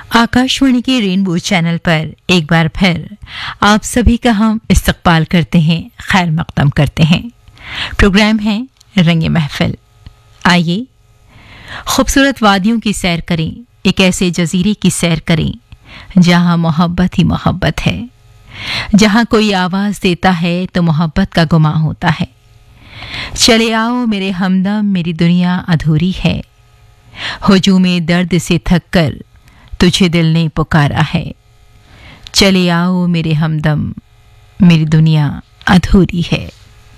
आकाशवाणी के rainbow channel पर एक बार फिर आप सभी का हम इस्तकबाल करते हैं, खैर मक़दम करते हैं। प्रोग्राम है रंगे महफिल। आइए खूबसूरत वादियों की सैर करें, एक ऐसे जजीरे की सैर करें जहां मोहब्बत ही मोहब्बत है, जहां कोई आवाज़ देता है तो मोहब्बत का गुमा होता है। चले आओ मेरे हमदम, मेरी दुनिया अधूरी है, हुजूमे दर्द से थक कर तुझे दिल ने पुकारा है। चले आओ मेरे हमदम, मेरी दुनिया अधूरी है।